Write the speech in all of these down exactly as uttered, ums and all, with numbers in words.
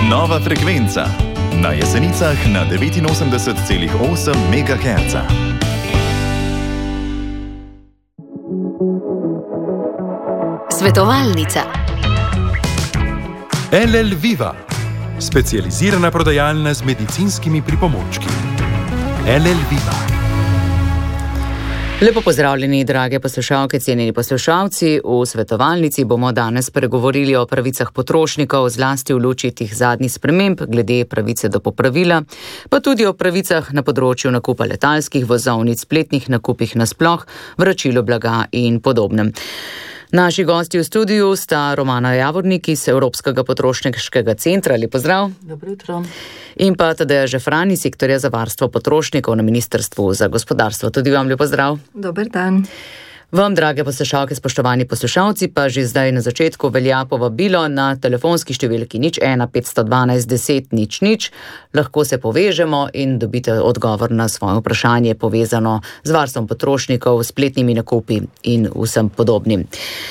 Nova frekvenca na Jesenicah na devetinosemdeset celih osem megaherca. Svetovalnica. L L Viva, specializirana prodajalna z medicinskimi pripomočki. L L Viva. Lepo pozdravljeni, drage poslušalke, cenjeni poslušalci. V svetovalnici bomo danes pregovorili o pravicah potrošnikov, zlasti v luči tih zadnjih sprememb glede pravice do popravila, pa tudi o pravicah na področju nakupa letalskih vozovnic, spletnih nakupih nasploh, vračilu blaga in podobnem. Naši gosti v studiu sta Romana Javornik iz Evropskega potrošniškega centra. Lep pozdrav. Dobro jutro. In pa Tadeja Žefran iz sektorja za varstvo potrošnikov na Ministrstvu za gospodarstvo. Tudi vam lep pozdrav. Dober dan. Vam, drage poslušalke, spoštovani poslušalci, pa že zdaj na začetku velja povabilo na telefonski številki nič ena petsto dvanajst deset nič nič. Lahko se povežemo in dobite odgovor na svoje vprašanje povezano z varstvom potrošnikov, spletnimi nakupi in vsem podobnim.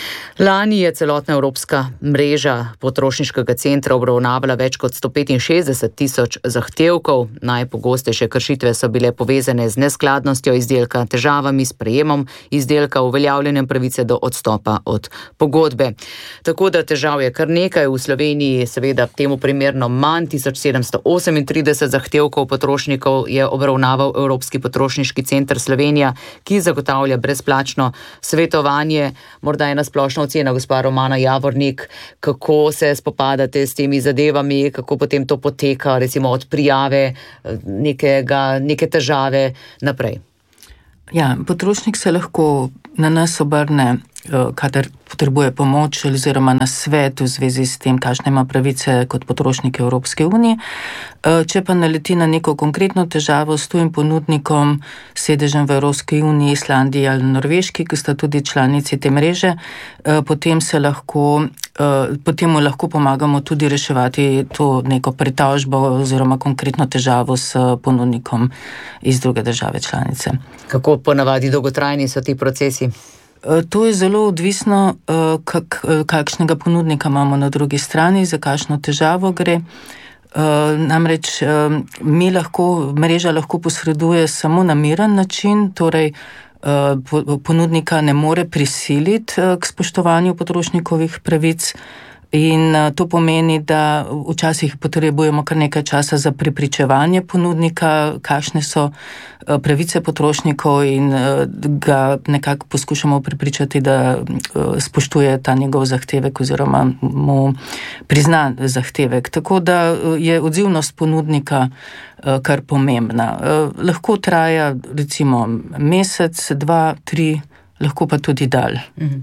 Lani je celotna evropska mreža potrošniškega centra obravnavala več kot sto petinšestdeset tisoč zahtevkov. Najpogostejše kršitve so bile povezane z neskladnostjo izdelka, težavami s prejemom izdelka, uveljavljanjem pravice do odstopa od pogodbe. Tako da težav je kar nekaj. V Sloveniji seveda temu primerno manj, tisoč sedemsto osemintrideset zahtevkov potrošnikov je obravnaval Evropski potrošniški center Slovenija, ki zagotavlja brezplačno svetovanje. Morda je na splošno ocena, gospa Romana Javornik, kako se spopadate s temi zadevami, kako potem to poteka, recimo od prijave nekega, neke težave naprej? Ja, potrošnik se lahko na nas obrne, kadar potrebuje pomoč oziroma na svet v zvezi s tem, kakšne ima pravice kot potrošnik Evropske unije. Če pa naleti na neko konkretno težavo s tujim ponudnikom, sedežem v Evropski uniji, Islandiji ali Norveški, ki sta tudi članici te mreže, potem se lahko, potem mu lahko pomagamo tudi reševati to neko pritožbo oziroma konkretno težavo s ponudnikom iz druge države članice. Kako ponavadi dolgotrajni so ti procesi? To je zelo odvisno, kak, kakšnega ponudnika imamo na drugi strani, za kakšno težavo gre. Namreč mi lahko, mreža lahko posreduje samo na miren način, torej ponudnika ne more prisiliti k spoštovanju potrošnikovih pravic. In to pomeni, da včasih potrebujemo kar nekaj časa za prepričevanje ponudnika, kakšne so pravice potrošnikov in ga nekako poskušamo prepričati, da spoštuje ta njegov zahtevek oziroma mu prizna zahtevek. Tako da je odzivnost ponudnika kar pomembna. Lahko traja recimo mesec, dva, tri, lahko pa tudi dalj.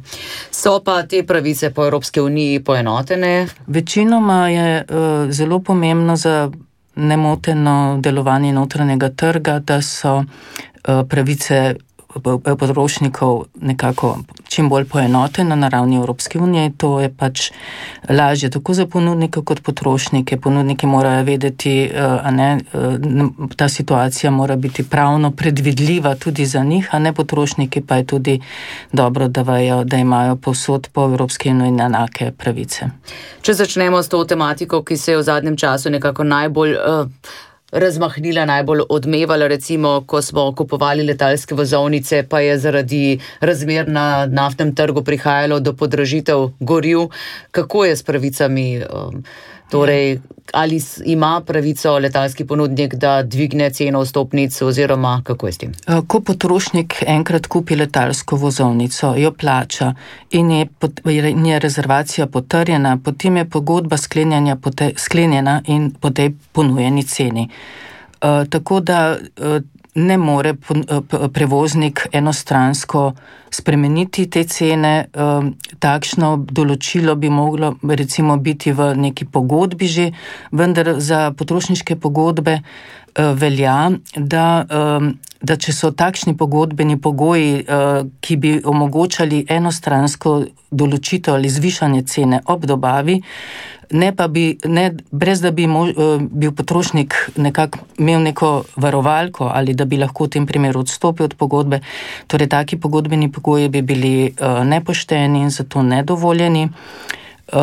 So pa te pravice po Evropski uniji poenotene? Večinoma je uh, zelo pomembno za nemoteno delovanje notranjega trga, da so uh, pravice potrošnikov nekako čim bolj poenotene na ravni Evropske unije. To je pač lažje tako za ponudnike kot potrošnike. Ponudniki morajo vedeti, a ne, ta situacija mora biti pravno predvidljiva tudi za njih, a ne potrošniki pa je tudi dobro, da vejo, da imajo povsod po Evropski uniji enake pravice. Če začnemo s to tematiko, ki se je v zadnjem času nekako najbolj uh, razmahnila, najbolj odmevala, recimo, ko smo kupovali letalske vozovnice, pa je zaradi razmer na naftnem trgu prihajalo do podražitev goriv. Kako je s pravicami? Torej, ali ima pravico letalski ponudnik, da dvigne ceno vstopnic oziroma kako je s tem? Ko potrošnik enkrat kupi letalsko vozovnico, jo plača in je, in je rezervacija potrjena, potem je pogodba sklenjena in po tej ponujeni ceni. Uh, tako da uh, ne more prevoznik enostransko spremeniti te cene. Takšno določilo bi moglo recimo biti v neki pogodbi že, vendar za potrošniške pogodbe velja, da, da če so takšni pogodbeni pogoji, ki bi omogočali enostransko določitev ali zvišanje cene ob dobavi, ne pa bi, ne, brez da bi mož, bil potrošnik nekako imel neko varovalko ali da bi lahko v tem primeru odstopil od pogodbe, torej taki pogodbeni pogoji bi bili uh, nepošteni in zato nedovoljeni. Uh,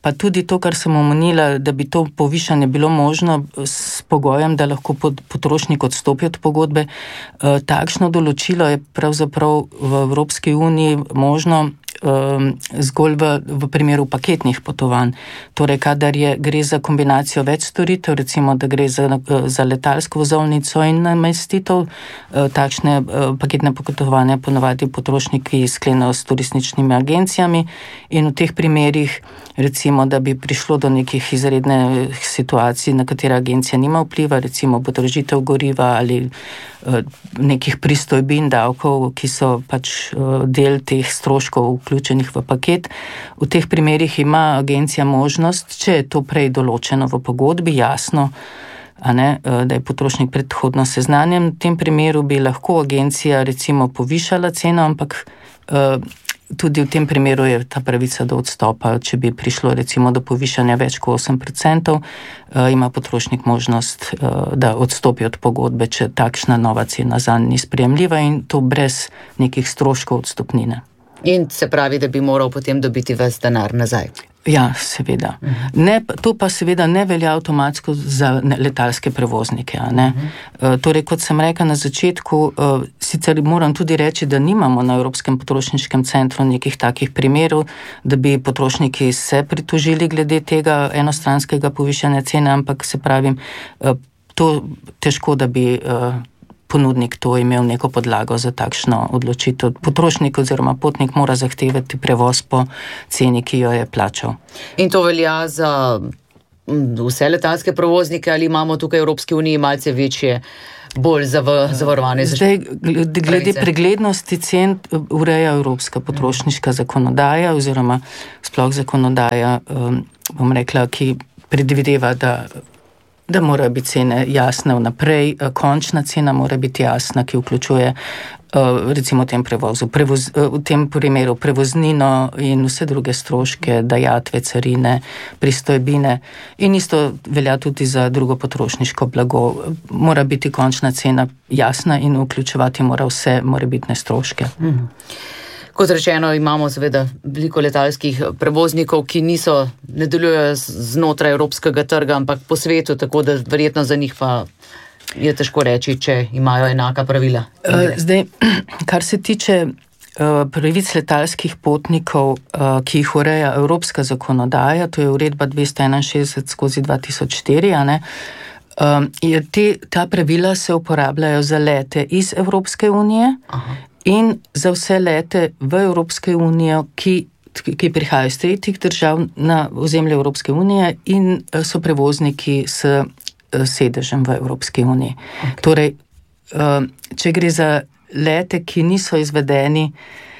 pa tudi to, kar sem omenila, da bi to povišanje bilo možno s pogojem, da lahko potrošnik odstopi od pogodbe. Takšno določilo je pravzaprav v Evropski uniji možno zgolj v, v primeru paketnih potovanj. Torej, kadar je, gre za kombinacijo več storitev, recimo, da gre za, za letalsko vozovnico in namestitev, takšne paketne potovanja ponavadi potrošniki sklenejo s turističnimi agencijami in v teh primerih, recimo, da bi prišlo do nekih izrednih situacij, na katere agencija nima vpliva, recimo podražitev goriva ali nekih pristojbin, davkov, ki so pač del teh stroškov vključenih v paket. V teh primerih ima agencija možnost, če je to prej določeno v pogodbi, jasno, a ne, da je potrošnik predhodno seznanjen. V tem primeru bi lahko agencija recimo povišala ceno, ampak tudi v tem primeru je ta pravica do odstopa, če bi prišlo recimo do povišanja več kot osem procentov, ima potrošnik možnost, da odstopi od pogodbe, če takšna nova cena zanj ni sprejemljiva in to brez nekih stroškov odstopnine. In se pravi, da bi moral potem dobiti ves denar nazaj. Ja, seveda. Ne, to pa seveda ne velja avtomatsko za letalske prevoznike. A ne? Uh-huh. Torej, kot sem rekla na začetku, sicer moram tudi reči, da nimamo na Evropskem potrošniškem centru nekih takih primerov, da bi potrošniki se pritožili glede tega enostranskega povišanja cene, ampak se pravim, to težko, da bi ponudnik to imel neko podlago za takšno odločitev. Potrošnik oziroma potnik mora zahtevati prevoz po ceni, ki jo je plačal. In to velja za vse letalske prevoznike ali imamo tukaj v Evropski uniji malce večje, bolj zavarovane? Zdaj, glede preglednosti cen ureja Evropska potrošniška zakonodaja oziroma sploh zakonodaja, bom rekla, ki predvideva, da da morajo biti cene jasne vnaprej, končna cena mora biti jasna, ki vključuje recimo v tem prevozu, prevoz, v tem primeru prevoznino in vse druge stroške, dajatve, carine, pristojbine in isto velja tudi za drugo potrošniško blago. Mora biti končna cena jasna in vključevati mora vse morebitne stroške. Mhm. Kot rečeno, imamo seveda veliko letalskih prevoznikov, ki niso, ne delujejo znotraj evropskega trga, ampak po svetu, tako da verjetno za njih pa je težko reči, če imajo enaka pravila. Zdaj, kar se tiče pravic letalskih potnikov, ki jih ureja evropska zakonodaja, to je uredba dvesto enainšestdeset skozi dva tisoč štiri, a ne, je te, ta pravila se uporabljajo za lete iz Evropske unije. Aha. In za vse lete v Evropske unije, ki, ki prihajajo iz tretjih držav na ozemlje Evropske unije in so prevozniki s sedežem v Evropski uniji. Okay. Torej, če gre za lete, ki niso izvedeni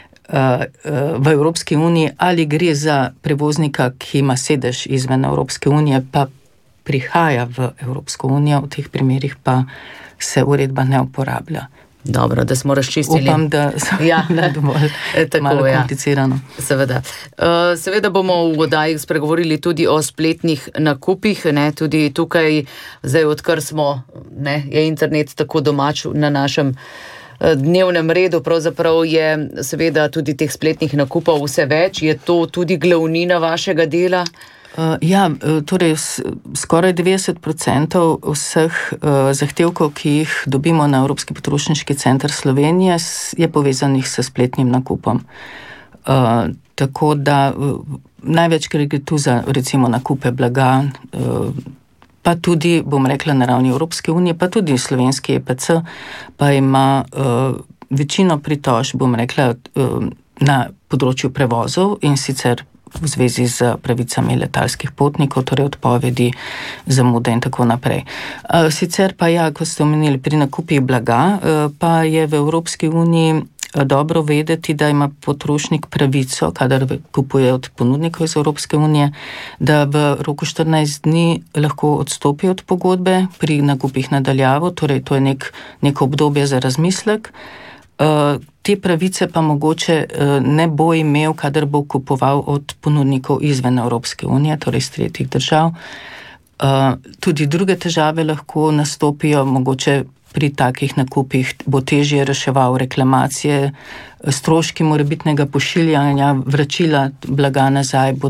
v Evropski uniji ali gre za prevoznika, ki ima sedež izven Evropske unije, pa prihaja v Evropsko unijo, v teh primerih pa se uredba ne uporablja. Dobro, da smo razčistili. Upam, da sem ja, dovolj tako, malo komplicirano. Ja. Seveda. Uh, seveda bomo v oddaji spregovorili tudi o spletnih nakupih, ne, tudi tukaj, zdaj odkar smo, ne, je internet tako domač na našem dnevnem redu, pravzaprav je seveda tudi teh spletnih nakupov vse več. Je to tudi glavnina vašega dela? Uh, ja, torej skoraj devetdeset procentov vseh uh, zahtevkov, ki jih dobimo na Evropski potrošniški center Slovenije, je povezanih s spletnim nakupom. Uh, tako da uh, največkrat gre tu za recimo nakupe blaga, uh, pa tudi, bom rekla, na ravni Evropske unije, pa tudi slovenski E P C, pa ima uh, večino pritožb, bom rekla, uh, na področju prevozov in sicer v zvezi z pravicami letalskih potnikov, torej odpovedi, zamude in tako naprej. Sicer pa ja, ko ste omenili pri nakupih blaga, pa je v Evropski uniji dobro vedeti, da ima potrošnik pravico, kadar kupuje od ponudnikov iz Evropske unije, da v roku štirinajst dni lahko odstopi od pogodbe pri nakupih nadaljavo, torej to je nek, neko obdobje za razmislek. Uh, te pravice pa mogoče uh, ne bo imel, kadar bo kupoval od ponudnikov izven Evropske unije, torej iz tretjih držav. Uh, tudi druge težave lahko nastopijo, mogoče pri takih nakupih bo težje reševal reklamacije, stroški morebitnega pošiljanja, vračila blaga nazaj bodo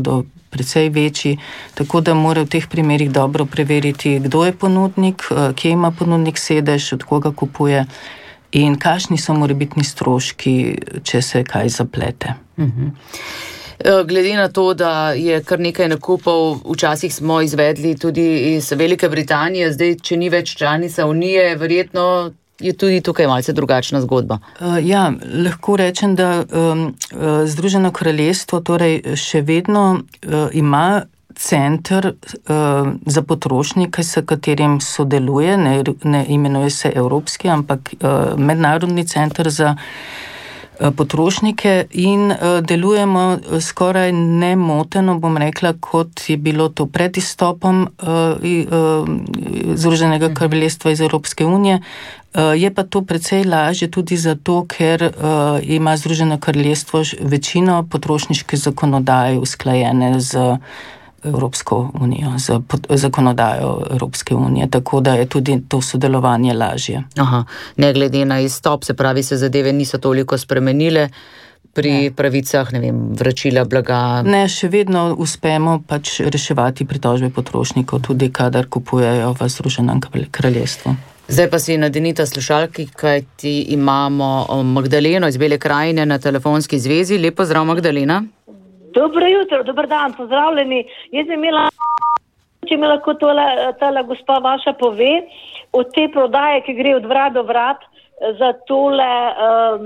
precej večji, tako da mora v teh primerih dobro preveriti, kdo je ponudnik, kje ima ponudnik sedež, od koga kupuje in kakšni so morebitni stroški, če se kaj zaplete. Mhm. Glede na to, da je kar nekaj nakupov, včasih smo izvedli tudi iz Velike Britanije, zdaj, če ni več članica Unije, verjetno je tudi tukaj malce drugačna zgodba. Uh, ja, lahko rečem, da um, Združeno kraljestvo torej še vedno uh, ima center uh, za potrošnike, s katerim sodeluje, ne, ne imenuje se Evropski, ampak uh, mednarodni center za potrošnike in uh, delujemo skoraj nemoteno, bom rekla, kot je bilo to pred izstopom uh, uh, Združenega kraljestva iz Evropske unije. Uh, je pa to precej lažje tudi zato, ker uh, ima Združeno kraljestvo večino potrošniške zakonodaje usklajene z Evropsko unijo, z zakonodajo Evropske unije, tako da je tudi to sodelovanje lažje. Aha, ne glede na izstop, se pravi, se zadeve niso toliko spremenile pri ne. pravicah, ne vem, vračila blaga. Ne, še vedno uspemo pač reševati pritožbe potrošnikov, tudi kadar kupujejo v Združenem kraljestvu. Zdaj pa si nadenita slušalki, kajti imamo Magdaleno iz Bele krajine na telefonski zvezi. Lepo zdrav, Magdalena. Dobro jutro, dober dan, pozdravljeni. Jaz bi imela, če mi lahko tole, tale gospa vaša pove, od te prodaje, ki gre od vrat do vrat, za tole um,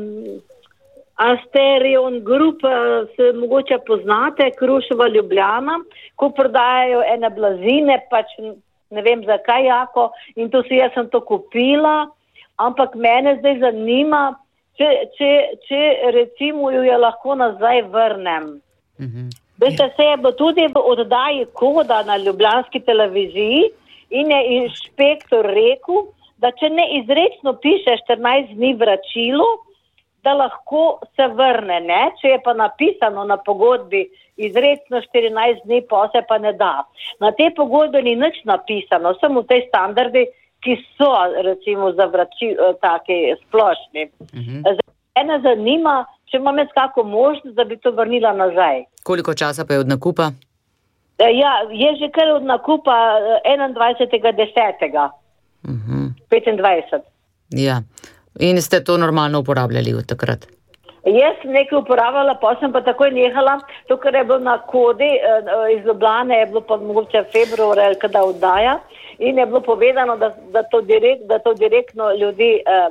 Asterion Group, se mogoče poznate, Kruševa Ljubljana, ko prodajajo ene blazine, pač ne vem zakaj jako, in to si jaz sem to kupila, ampak mene zdaj zanima, če, če, če recimo jo je lahko nazaj vrnem. Mm-hmm. Veste, se je bilo tudi v oddaji Koda na ljubljanski televiziji in je inšpektor rekel, da če ne izrečno piše štirinajst dni vračilo, da lahko se vrne, ne? Če je pa napisano na pogodbi izrečno štirinajst dni, pa se pa ne da. Na te pogodbe ni nič napisano, samo te standardi, ki so recimo za vračilo taki splošni. Mm-hmm. Zdaj, ene zanima, če imam jaz kako možnost, da bi to vrnila nazaj. Koliko časa pa je od nakupa? Ja, je že kar od nakupa enaindvajsetega desetega Uh-huh. petindvajset. Ja, in ste to normalno uporabljali od takrat? Jaz sem nekaj uporabljala, pa sem pa takoj nehala, to, kar je bilo na Kodi, iz Ljubljane je bilo pa mogoče februarja, kada oddaja, in je bilo povedano, da, da, to, direkt, da to direktno ljudi eh,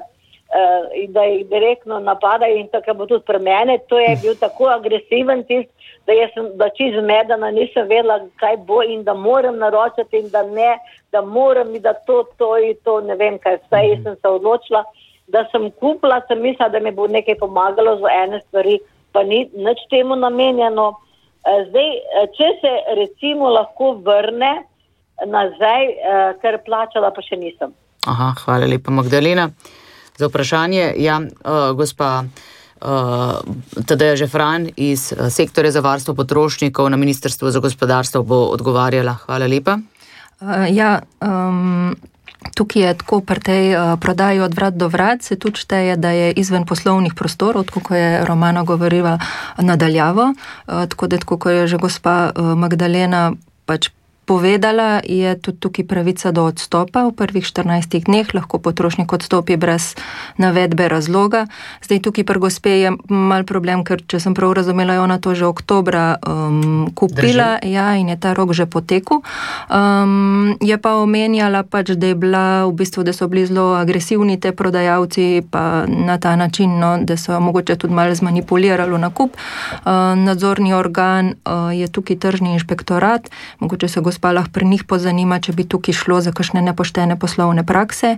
in da jih direktno napadajo in tako bo tudi pri mene. To je bil tako agresiven tist, da jaz sem da čisto zmedena, nisem vedela, kaj bo in da moram naročati in da ne, da moram in da to, to in to, ne vem kaj vse. Jaz sem se odločila, da sem kupila, sem mislila, da mi bo nekaj pomagalo za ene stvari, pa ni nič temu namenjeno. Zdaj, če se recimo lahko vrne nazaj, ker plačala pa še nisem. Aha, hvala lepa, Magdalena. Za vprašanje, ja, uh, gospa uh, Tadeja Žefran iz uh, sektorja za varstvo potrošnikov na Ministrstvu za gospodarstvo bo odgovarjala. Hvala lepa. Uh, ja, um, tukaj je tako pri tej uh, prodaji od vrat do vrat, se tudi šteje, da je izven poslovnih prostorov, tako ko je Romana govorila nadaljavo, uh, tako da tako ko je že gospa uh, Magdalena pač povedala, je tudi tukaj pravica do odstopa. V prvih štirinajstih dneh lahko potrošnik odstopi brez navedbe razloga. Zdaj tukaj pri gospe je mal problem, ker če sem prav razumela, je ona to že oktobra um, kupila, ja, in je ta rok že potekel. Um, je pa omenjala pač, da je bila v bistvu, da so bili zelo agresivni te prodajalci, pa na ta način, no, da so mogoče tudi malo zmanipulirali v nakup. Uh, nadzorni organ uh, je tukaj tržni inšpektorat, mogoče se gospa lahko pri njih pozanima, če bi tukaj šlo za kakšne nepoštene poslovne prakse.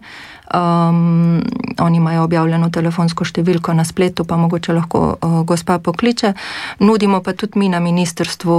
Um, oni imajo objavljeno telefonsko številko na spletu, pa mogoče lahko uh, gospa pokliče. Nudimo pa tudi mi na ministrstvu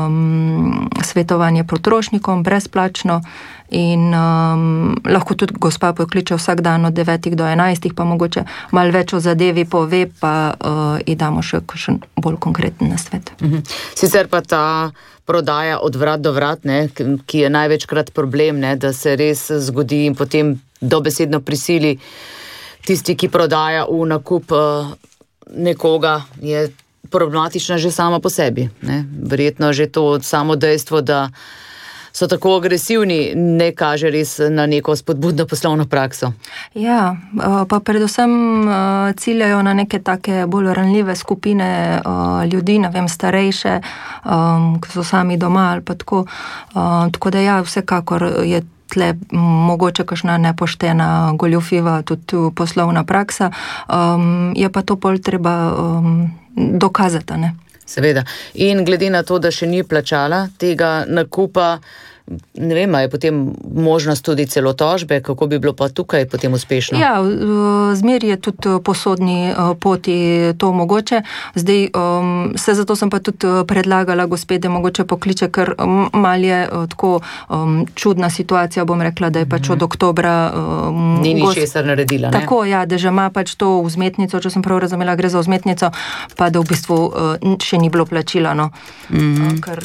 um, svetovanje potrošnikom brezplačno in um, lahko tudi gospa pokliče vsak dan od devetih do enajstih, pa mogoče malo več o zadevi pove, pa uh, ji damo še kakšen bolj konkreten nasvet. Mhm. Sicer pa ta prodaja od vrat do vrat, ne, ki je največkrat problem, ne, da se res zgodi in potem dobesedno prisili tisti, ki prodaja v nakup uh, nekoga, je problematična že sama po sebi. Ne? Verjetno že to samo dejstvo, da so tako agresivni, ne kaže res na neko spodbudno poslovno prakso. Ja, pa predvsem ciljajo na neke take bolj ranljive skupine ljudi, ne vem, starejše, ki so sami doma ali pa tako. Tako da ja, vsekakor je tle mogoče kakšna nepoštena, goljufiva tudi poslovna praksa. Je pa to pol treba dokazati, ne? Seveda. In glede na to, da še ni plačala tega nakupa, ne vem, je potem možnost tudi celo tožbe, kako bi bilo pa tukaj potem uspešno? Ja, zmeri je tudi po sodni poti to mogoče. Zdaj, se zato sem pa tudi predlagala gospede, mogoče pokliče, ker mal je tako čudna situacija, bom rekla, da je pač od oktobra ni ničesar naredila, ne? Tako, ja, da že ima pač to vzmetnico, če sem prav razumela, gre za vzmetnico, pa da v bistvu še ni bilo plačila, no. Mm-hmm. Ker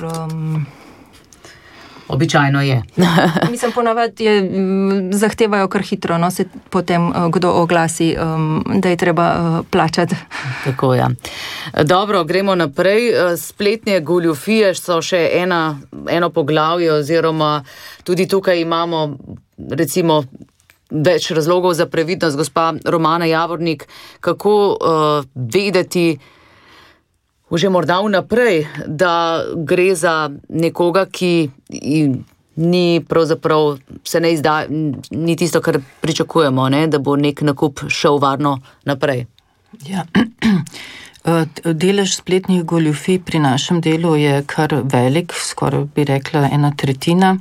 običajno je. Mislim, ponavadi je, zahtevajo kar hitro, no, se potem kdo oglasi, da je treba plačati. Tako, ja. Dobro, gremo naprej. Spletne goljufije so še ena, eno poglavje, oziroma tudi tukaj imamo, recimo, več razlogov za previdnost. Gospa Romana Javornik, kako uh, vedeti, že morda vnaprej, da gre za nekoga, ki ni pravzaprav, se ne izda, ni tisto, kar pričakujemo, ne? Da bo nek nakup šel varno naprej. Ja. Delež spletnih goljufij pri našem delu je kar velik, skoraj bi rekla ena tretjina.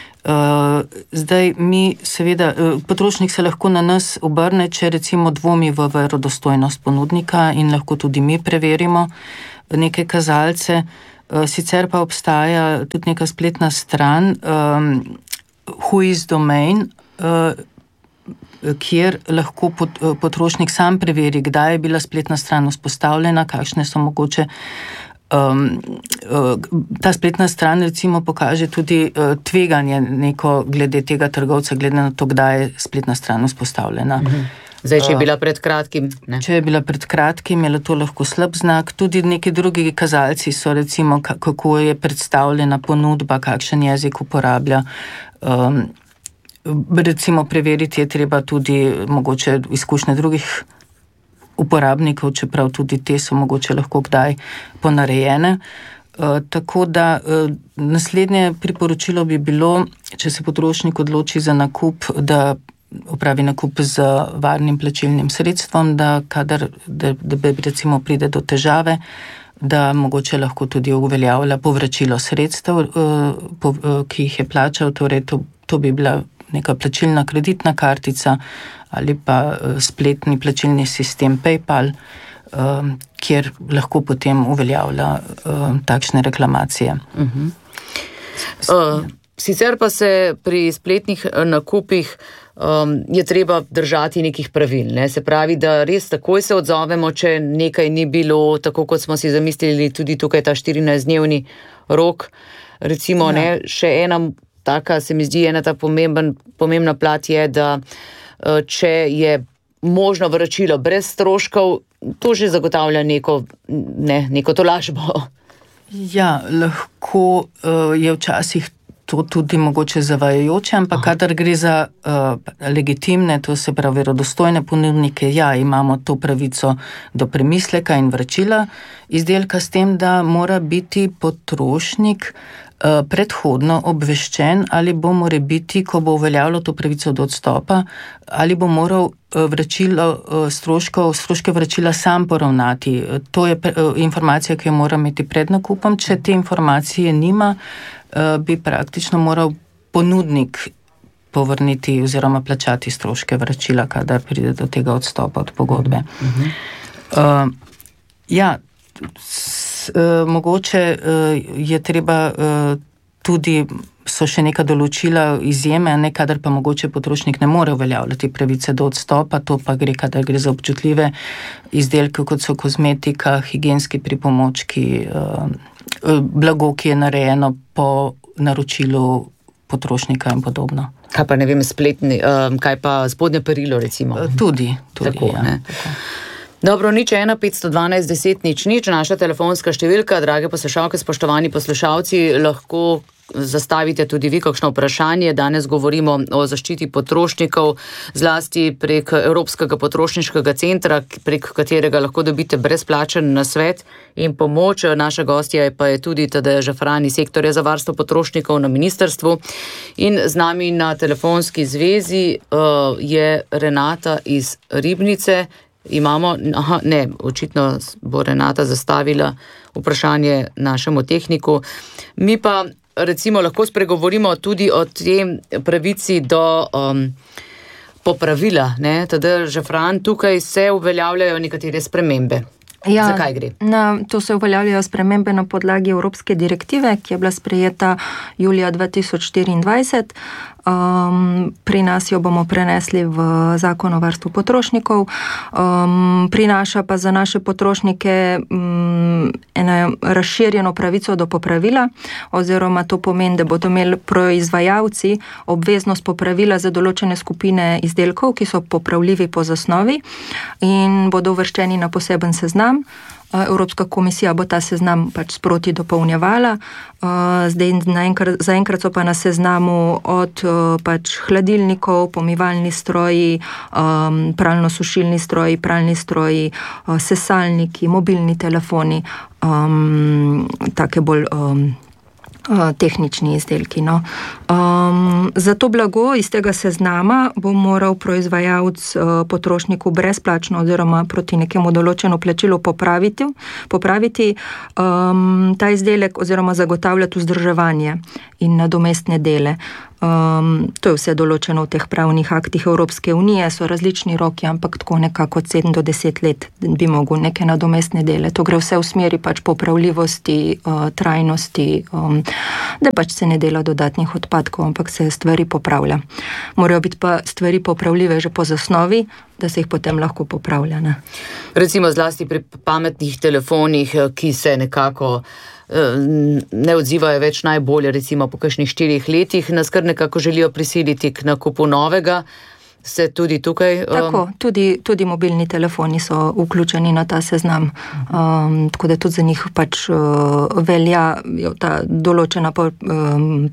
Zdaj mi seveda, potrošnik se lahko na nas obrne, če recimo dvomi v verodostojnost ponudnika, in lahko tudi mi preverimo neke kazalce. Sicer pa obstaja tudi neka spletna stran um, Whois Domain, uh, kjer lahko pot, potrošnik sam preveri, kdaj je bila spletna stran vzpostavljena, kakšne so mogoče. Um, uh, ta spletna stran recimo pokaže tudi uh, tveganje neko glede tega trgovca, glede na to, kdaj je spletna stran vzpostavljena. Mhm. Zdaj, če je bila pred kratkim, ne? Če je bila pred kratkim, je to lahko slab znak. Tudi neki drugi kazalci so, recimo, kako je predstavljena ponudba, kakšen jezik uporablja. Um, recimo, preveriti je treba tudi mogoče izkušnje drugih uporabnikov, čeprav tudi te so mogoče lahko kdaj ponarejene. Uh, tako da uh, naslednje priporočilo bi bilo, če se potrošnik odloči za nakup, da opravi nakup z varnim plačilnim sredstvom, da kadar da, da recimo pride do težave, da mogoče lahko tudi uveljavlja povračilo sredstev, ki jih je plačal, torej to, to bi bila neka plačilna kreditna kartica ali pa spletni plačilni sistem PayPal, kjer lahko potem uveljavlja takšne reklamacije. Uh-huh. Uh, sicer pa se pri spletnih nakupih Um, je treba držati nekih pravil, ne? Se pravi, da res takoj se odzovemo, če nekaj ni bilo tako, kot smo si zamislili, tudi tukaj ta štirinajstdnevni rok. Recimo, ja. Ne, še ena taka, se mi zdi, ena ta pomemben, pomembna plat je, da če je možno vračilo brez stroškov, to že zagotavlja neko, ne, neko tolažbo. Ja, lahko uh, je včasih to tudi mogoče zavajajoče, ampak Aha. kadar gre za uh, legitimne, to se pravi verodostojne ponudnike, ja, imamo to pravico do premisleka in vračila izdelka, s tem, da mora biti potrošnik uh, predhodno obveščen, ali bo morebiti, ko bo uveljavljal to pravico do odstopa, ali bo moral uh, vračilo uh, stroškov, stroške vračila sam poravnati. Uh, to je pre, uh, informacija, ki jo mora imeti pred nakupom. Če te informacije nima, bi praktično moral ponudnik povrniti oziroma plačati stroške vračila, kadar pride do tega odstopa od pogodbe. Uh-huh. Uh, ja, s, uh, mogoče uh, je treba uh, tudi, so še neka določila izjeme, ne, kadar pa mogoče potrošnik ne more uveljavljati pravice do odstopa, to pa gre, kadar gre za občutljive izdelke, kot so kozmetika, higienski pripomočki, uh, blago, ki je narejeno po naročilu potrošnika in podobno. Kaj pa, ne vem, spletni, um, kaj pa spodnje perilo, recimo? Tudi, tudi, tako, ja. Ne? Tako. Dobro, nič ena, petsto dvanajst, deset, nič, nič, naša telefonska številka, drage poslušalke, spoštovani poslušalci, lahko zastavite tudi vi kakšno vprašanje. Danes govorimo o zaščiti potrošnikov, zlasti prek Evropskega potrošniškega centra, prek katerega lahko dobite brezplačen nasvet in pomoč. Naša gostja pa je tudi Tadeja Žafran iz sektorja za varstvo potrošnikov na ministrstvu. In z nami na telefonski zvezi uh, je Renata iz Ribnice. Imamo, aha, ne, očitno bo Renata zastavila vprašanje našemu tehniku. Mi pa recimo lahko spregovorimo tudi o tem pravici do um, popravila. Ne? Tadeja Žafran, tukaj se uveljavljajo nekatere spremembe. Ja, zakaj gre? Na, to se uveljavljajo spremembe na podlagi Evropske direktive, ki je bila sprejeta julija dva tisoč štiriindvajset. Um, pri nas jo bomo prenesli v zakon o varstvu potrošnikov. Um, prinaša pa za naše potrošnike um, eno razširjeno pravico do popravila, oziroma to pomeni, da bodo imeli proizvajalci obveznost popravila za določene skupine izdelkov, ki so popravljivi po zasnovi in bodo uvrščeni na poseben seznam. Evropska komisija bo ta seznam pač sproti dopolnjevala. Zdaj zaenkrat so pa na seznamu od pač hladilnikov, pomivalni stroji, pralno-sušilni stroji, pralni stroji, sesalniki, mobilni telefoni, take bolj tehnični izdelki. No. Um, za to blago iz tega seznama bo moral proizvajalec uh, potrošniku brezplačno oziroma proti nekemu določeno plačilu popraviti, popraviti um, ta izdelek oziroma zagotavljati vzdrževanje in nadomestne dele. Um, to je vse določeno v teh pravnih aktih Evropske unije, so različni roki, ampak tako nekako od sedem do deset let bi mogel neke nadomestne dele. To gre vse v smeri pač popravljivosti, uh, trajnosti, um, da pač se ne dela dodatnih odpadkov, ampak se stvari popravlja. Morajo biti pa stvari popravljive že po zasnovi, da se jih potem lahko popravlja. Ne? Recimo zlasti pri pametnih telefonih, ki se nekako ne odzivajo več najbolje, recimo po kakšnih štirih letih, nas kar nekako želijo prisiliti k nakupu novega. Se tudi tukaj... Tako, tudi, tudi mobilni telefoni so vključeni na ta seznam, um, tako da tudi za njih pač uh, velja ta določena po, um,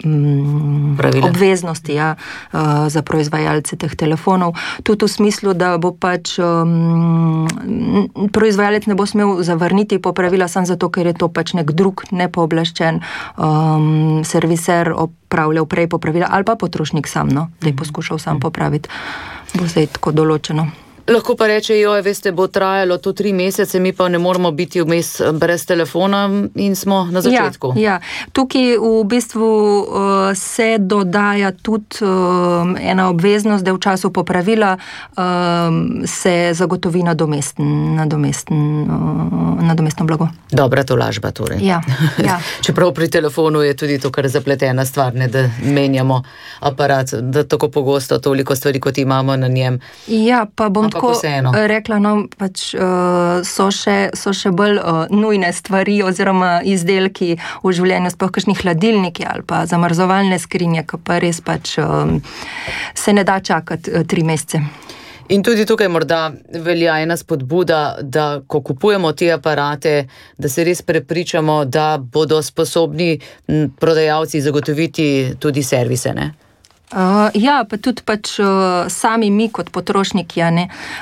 obveznosti ja, za proizvajalce teh telefonov. Tudi v smislu, da bo pač um, proizvajalec ne bo smel zavrniti popravila samo zato, ker je to pač nek drug nepooblaščen um, serviser opravljal prej popravila, ali pa potrošnik sam, no, da je poskušal sam popraviti. Bo zdaj tako določeno. Lahko pa reče, joj, veste, bo trajalo to tri mesece, mi pa ne moramo biti vmes brez telefona in smo na začetku. Ja, ja. Tukaj v bistvu uh, se dodaja tudi uh, ena obveznost, da v času popravila uh, se zagotovi nadomesten, nadomesten, uh, nadomestno blago. Dobra tolažba torej. Ja, ja. Čeprav pri telefonu je tudi to kar zapletena stvar, ne, da menjamo aparat, da tako pogosto toliko stvari, kot imamo na njem. Ja, pa bom tako rekla, no, pač uh, so, še, so še bolj uh, nujne stvari oziroma izdelki v življenju, sploh kakšni hladilniki ali pa zamrzovalne skrinje, ki pa res pač um, se ne da čakati uh, tri mesece. In tudi tukaj morda velja ena spodbuda, da ko kupujemo te aparate, da se res prepričamo, da bodo sposobni prodajalci zagotoviti tudi servise, ne? Uh, ja, pa tudi pač uh, sami mi kot potrošniki, ja, ne,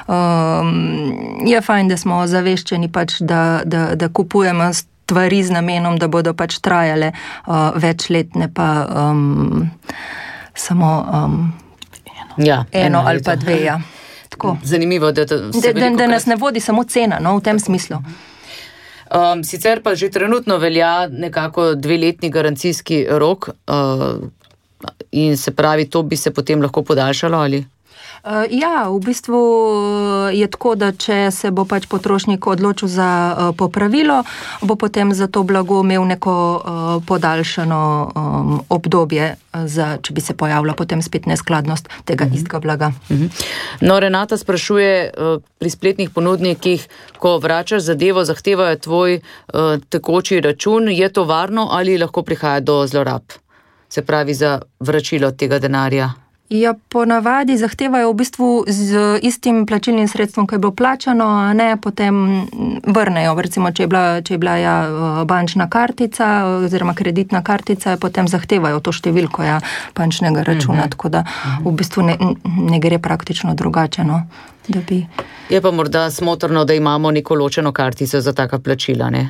um, je fajn, da smo zaveščeni pač, da, da, da kupujemo stvari z namenom, da bodo pač trajale uh, več let, ne pa um, samo um, ja, eno ali pa dve, ja. Tako. Zanimivo, da, da, da, da, da nas ne vodi samo cena, no, v tem smislu. Um, sicer pa že trenutno velja nekako dveletni garancijski rok, uh, in se pravi, to bi se potem lahko podaljšalo, ali? Ja, v bistvu je tako, da če se bo pač potrošnik odločil za popravilo, bo potem za to blago imel neko podaljšano obdobje, za, če bi se pojavila potem spet neskladnost tega uh-huh. istega blaga. Uh-huh. No, Renata sprašuje, pri spletnih ponudnikih, ko vračaš zadevo, zahtevajo tvoj tekoči račun, je to varno ali lahko prihaja do zlorab? Se pravi za vračilo tega denarja? Ja, ponavadi zahtevajo v bistvu z istim plačilnim sredstvom, ki je bilo plačano, a ne potem vrnejo. Recimo, če je bila, če je bila ja, bančna kartica oziroma kreditna kartica, potem zahtevajo to številko ja, bančnega računa, uh-huh. tako da v bistvu ne, ne gre praktično drugače. No, da bi... Je pa morda smotrno, da imamo neko ločeno kartico za taka plačila, ne?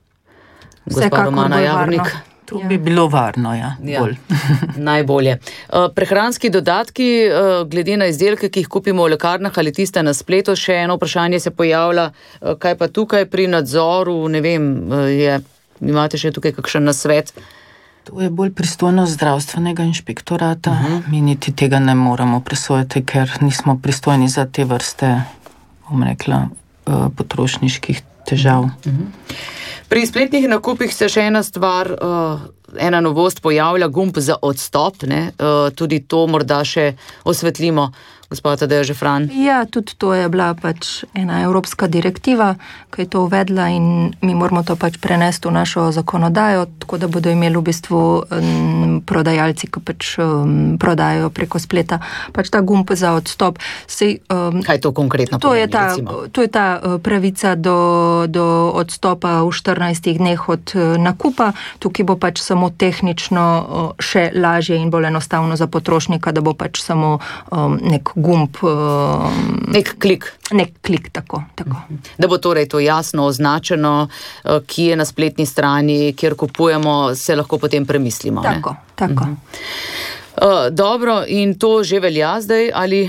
Gospa Romana Javornik. To ja. bi bilo varno, ja. ja. Najbolje. Prehranski dodatki, glede na izdelke, ki jih kupimo v lekarnah ali tiste na spletu, še eno vprašanje se pojavlja, kaj pa tukaj pri nadzoru, ne vem, je, imate še tukaj kakšen nasvet? To je bolj pristojnost zdravstvenega inšpektorata. Uh-huh. Mi niti tega ne moramo presojati, ker nismo pristojni za te vrste, bom rekla, potrošniških težav. Uh-huh. Pri spletnih nakupih se še ena stvar, ena novost pojavlja, gumb za odstop, ne? Tudi to morda še osvetlimo. Gospod Tadeja Žefran. Ja, tudi to je bila pač ena evropska direktiva, ki je to uvedla in mi moramo to pač prenesti v našo zakonodajo, tako da bodo imeli v bistvu um, prodajalci, ki pač um, prodajajo preko spleta, pač ta gumb za odstop. Sej, um, Kaj to konkretno to pomeni, je ta, recimo? To je ta pravica do, do odstopa v štirinajstih dneh od nakupa. Tukaj bo pač samo tehnično še lažje in bolj enostavno za potrošnika, da bo pač samo um, nek gumb. Um, nek klik. Nek klik, tako, tako. Da bo torej to jasno označeno, ki je na spletni strani, kjer kupujemo, se lahko potem premislimo. Tako, ne? tako. Uh-huh. Uh, dobro, in to že velja zdaj, ali...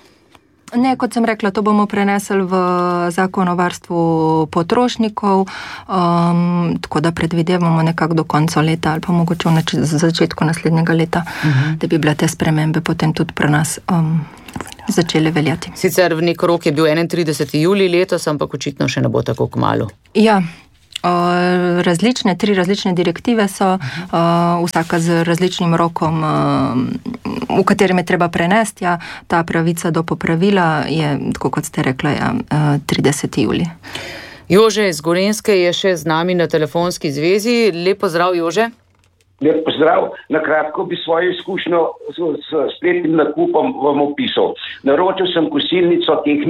Ne, kot sem rekla, to bomo prenesli v zakon o varstvu potrošnikov, um, tako da predvidevamo nekako do konca leta ali pa mogoče v nač- začetku naslednjega leta, uh-huh. da bi bile te spremembe potem tudi pri nas um, začele veljati. Sicer v nek rok je bil enaintrideseti julij letos, ampak očitno še ne bo tako kmalu. Ja. Različne, tri različne direktive so, uh, vsaka z različnim rokom, uh, v katerem je treba prenesti, ja, ta pravica do popravila je, tako kot ste rekla, ja, uh, trideseti julij. Jože iz Gorenjske je še z nami na telefonski zvezi. Lep pozdrav, Jože. Lep pozdrav. Na kratko bi svojo izkušnjo s, s spletnim nakupom vam opisal. Naročil sem kosilnico Tehnika